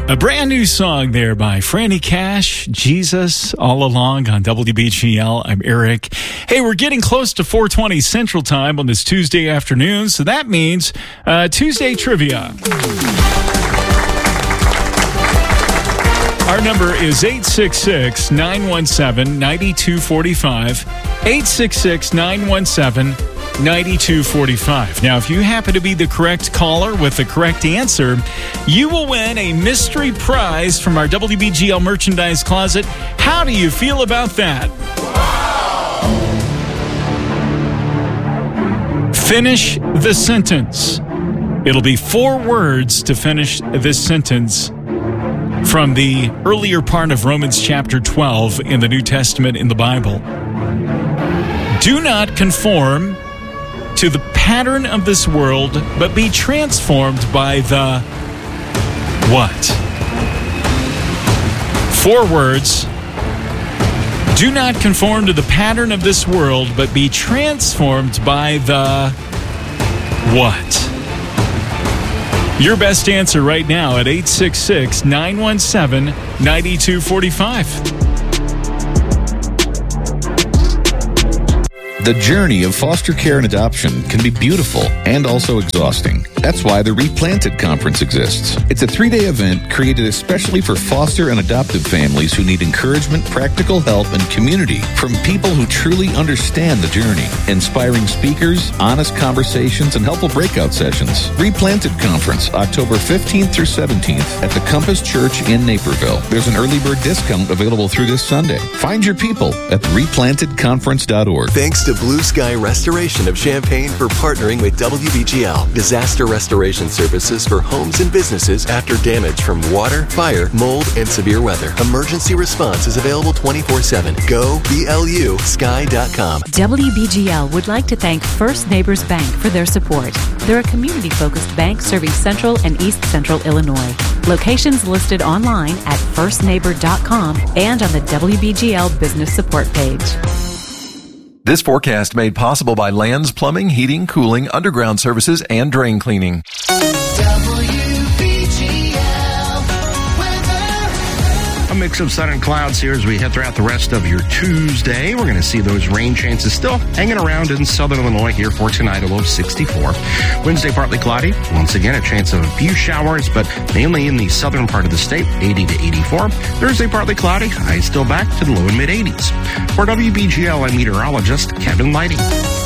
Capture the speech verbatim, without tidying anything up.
A brand new song there by Franny Cash, Jesus All Along on W B G L. I'm Eric. Hey, we're getting close to four twenty Central Time on this Tuesday afternoon, so that means uh, Tuesday Trivia. Our number is eight six six, nine one seven, nine two four five, eight six six, nine one seven, nine two four five. Now, if you happen to be the correct caller with the correct answer, you will win a mystery prize from our W B G L merchandise closet. How do you feel about that? Wow! Finish the sentence. It'll be four words to finish this sentence from the earlier part of Romans chapter twelve in the New Testament in the Bible. Do not conform to the pattern of this world, but be transformed by the what? Four words. Do not conform to the pattern of this world, but be transformed by the what? Your best answer right now at eight six six, nine one seven, nine two four five. The journey of foster care and adoption can be beautiful and also exhausting. That's why the Replanted Conference exists. It's a three-day event created especially for foster and adoptive families who need encouragement, practical help, and community from people who truly understand the journey. Inspiring speakers, honest conversations, and helpful breakout sessions. Replanted Conference, October fifteenth through seventeenth at the Compass Church in Naperville. There's an early bird discount available through this Sunday. Find your people at replanted conference dot org. Thanks to Blue Sky Restoration of Champaign for partnering with W B G L. Disaster restoration services for homes and businesses after damage from water, fire, mold, and severe weather. Emergency response is available twenty-four seven. Go B L U sky dot com. W B G L would like to thank First Neighbors Bank for their support. They're a community-focused bank serving Central and East Central Illinois. Locations listed online at first neighbor dot com and on the W B G L Business Support page. This forecast made possible by Lands Plumbing, Heating, Cooling, Underground Services, and Drain Cleaning. A mix of sun and clouds here as we head throughout the rest of your Tuesday. We're going to see those rain chances still hanging around in southern Illinois here for tonight, a low of sixty-four. Wednesday, partly cloudy. Once again, a chance of a few showers, but mainly in the southern part of the state, eighty to eighty-four. Thursday, partly cloudy. Highs still back to the low and mid eighties. For W B G L, I'm meteorologist Kevin Lighting.